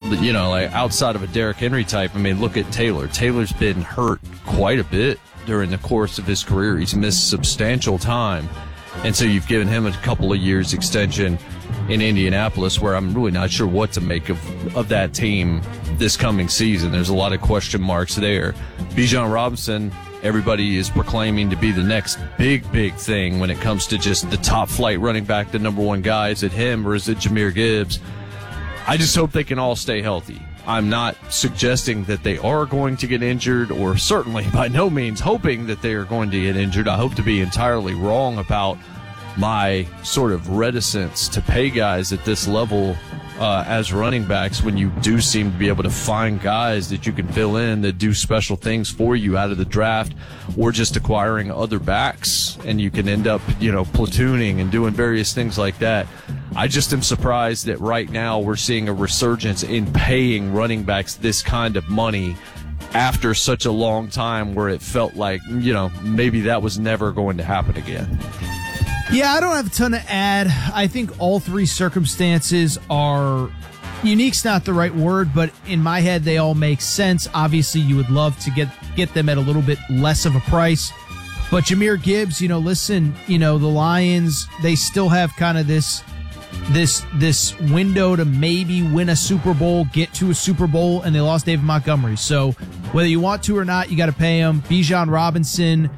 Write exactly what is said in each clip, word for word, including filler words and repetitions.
you know, like outside of a Derrick Henry type, I mean, look at Taylor. Taylor's been hurt quite a bit during the course of his career. He's missed substantial time. And so you've given him a couple of years extension in Indianapolis, where I'm really not sure what to make of, of that team this coming season. There's a lot of question marks there. Bijan Robinson, everybody is proclaiming to be the next big, big thing when it comes to just the top flight running back, the number one guy. Is it him or is it Jahmyr Gibbs? I just hope they can all stay healthy. I'm not suggesting that they are going to get injured, or certainly by no means hoping that they are going to get injured. I hope to be entirely wrong about my sort of reticence to pay guys at this level uh, as running backs, when you do seem to be able to find guys that you can fill in that do special things for you out of the draft, or just acquiring other backs, and you can end up, you know, platooning and doing various things like that. I just am surprised that right now we're seeing a resurgence in paying running backs this kind of money after such a long time where it felt like, you know, maybe that was never going to happen again. Yeah, I don't have a ton to add. I think all three circumstances are unique's not the right word, but in my head they all make sense. Obviously, you would love to get get them at a little bit less of a price. But Jahmyr Gibbs, you know, listen, you know, the Lions, they still have kind of this this this window to maybe win a Super Bowl, get to a Super Bowl, and they lost David Montgomery. So whether you want to or not, you got to pay him. Bijan Robinson,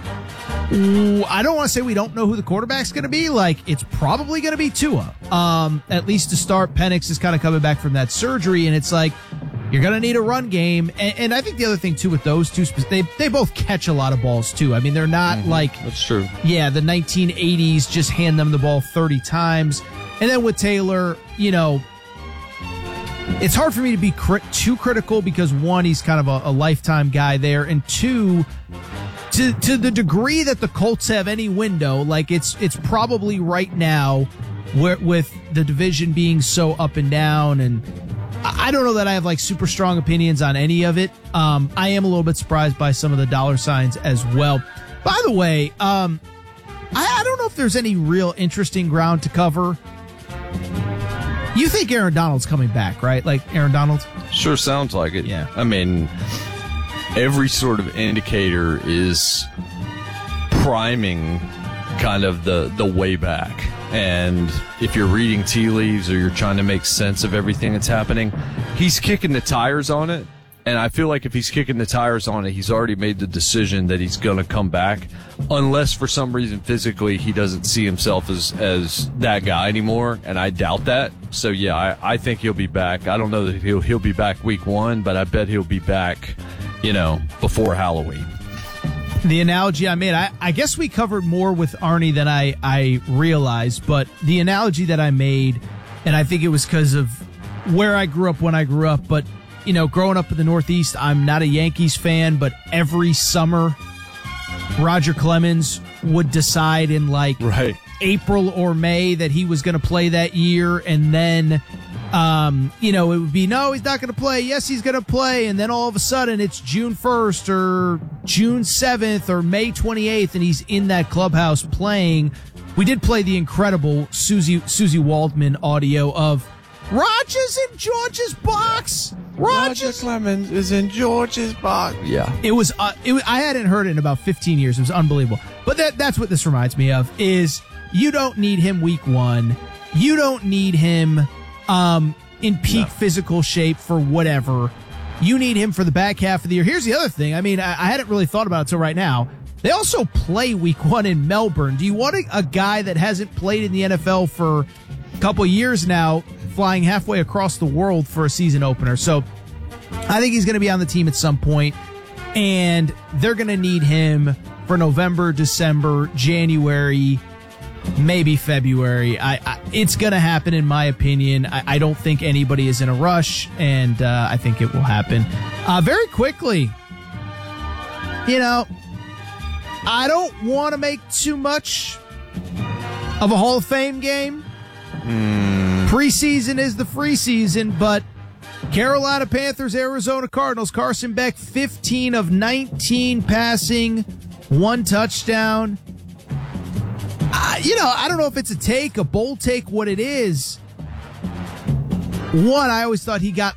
ooh, I don't want to say we don't know who the quarterback's going to be. Like, it's probably going to be Tua. Um, at least to start. Penix is kind of coming back from that surgery, and it's like, you're going to need a run game. And, and I think the other thing, too, with those two, they they both catch a lot of balls, too. I mean, they're not mm-hmm. like, that's true. Yeah, the nineteen eighties, just hand them the ball thirty times. And then with Taylor, you know, it's hard for me to be crit- too critical because, one, he's kind of a, a lifetime guy there, and two, to to the degree that the Colts have any window, like it's it's probably right now, where, with the division being so up and down, and I don't know that I have like super strong opinions on any of it. Um, I am a little bit surprised by some of the dollar signs as well. By the way, um, I, I don't know if there's any real interesting ground to cover. You think Aaron Donald's coming back, right? Like Aaron Donald? Sure sounds like it. Yeah. I mean, every sort of indicator is priming kind of the, the way back. And if you're reading tea leaves or you're trying to make sense of everything that's happening, he's kicking the tires on it. And I feel like if he's kicking the tires on it, he's already made the decision that he's going to come back, unless for some reason physically he doesn't see himself as, as that guy anymore. And I doubt that. So, yeah, I, I think he'll be back. I don't know that he'll, he'll be back week one, but I bet he'll be back, you know, before Halloween. The analogy I made, I, I guess we covered more with Arnie than I, I realized, but the analogy that I made, and I think it was because of where I grew up when I grew up, but, you know, growing up in the Northeast, I'm not a Yankees fan, but every summer, Roger Clemens would decide in like right. April or May that he was going to play that year, and then Um, you know, it would be, no, he's not going to play. Yes, he's going to play. And then all of a sudden it's June first or June seventh or May twenty-eighth, and he's in that clubhouse playing. We did play the incredible Susie, Susie Waldman audio of Rogers in George's box. Rogers. Roger Clemens is in George's box. Yeah. It was, uh, it, I hadn't heard it in about fifteen years. It was unbelievable. But that, that's what this reminds me of, is you don't need him week one. You don't need him Um, in peak no. physical shape for whatever. You need him for the back half of the year. Here's the other thing. I mean, I, I hadn't really thought about it until right now. They also play week one in Melbourne. Do you want a, a guy that hasn't played in the N F L for a couple of years now flying halfway across the world for a season opener? So I think he's going to be on the team at some point, and they're going to need him for November, December, January, maybe February. I, I it's going to happen, in my opinion. I, I don't think anybody is in a rush, and uh, I think it will happen uh, very quickly. You know, I don't want to make too much of a Hall of Fame game. Mm. Preseason is the free season, but Carolina Panthers, Arizona Cardinals, Carson Beck, fifteen of nineteen passing, one touchdown. Uh, you know, I don't know if it's a take, a bold take, what it is. One, I always thought he got